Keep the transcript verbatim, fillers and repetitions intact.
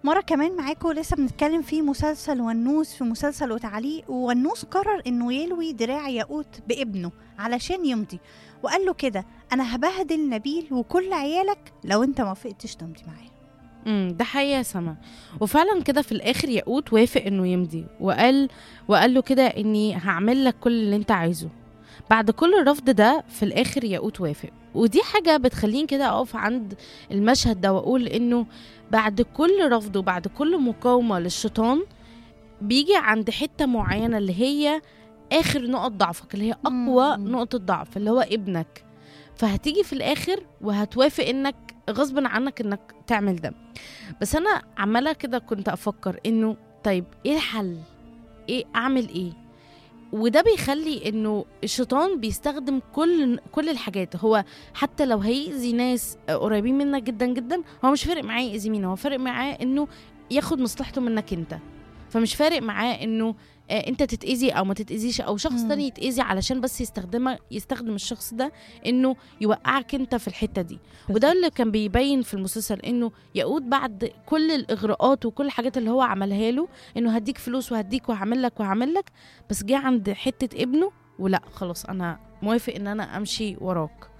مرة كمان معاكم لسه بنتكلم في مسلسل ونوس، في مسلسل وتعليق، ونوس قرر انه يلوي دراع ياقوت بابنه علشان يمضي، وقال له كده: انا هبهدل نبيل وكل عيالك لو انت ما وافقتش تمضي معايا. امم ده حقيقة سما. وفعلا كده في الآخر ياقوت وافق إنه يمضي، وقال وقال له كده إني هعمل لك كل اللي أنت عايزه. بعد كل الرفض ده في الآخر ياقوت وافق. ودي حاجة بتخليني كده أقف عند المشهد ده وأقول إنه بعد كل رفض وبعد كل مقاومة للشيطان بيجي عند حتة معينة اللي هي آخر نقط ضعفك، اللي هي أقوى مم. نقطة ضعف، اللي هو ابنك. فهتيجي في الآخر وهتوافق إنك غصب عنك إنك تعمل ده. بس أنا عمالة كده كنت أفكر إنه طيب إيه الحل؟ إيه أعمل إيه؟ وده بيخلي إنه الشيطان بيستخدم كل كل الحاجات. هو حتى لو هيأذي ناس قريبين منك جدا جدا، هو مش فارق معاه يأذي مين، هو فارق معاه إنه ياخد مصلحته منك أنت. فمش فارق معاه إنه آه انت تتأذي او ما تتأذيش، او شخص مم. تاني يتأذي علشان بس يستخدمه يستخدم الشخص ده انه يوقعك انت في الحتة دي. وده اللي كان بيبين في المسلسل، انه يقود بعد كل الاغراءات وكل الحاجات اللي هو عملها له، انه هديك فلوس وهديك وهعمل لك وهعمل لك، بس جه عند حتة ابنه ولا خلاص انا موافق ان انا امشي وراك.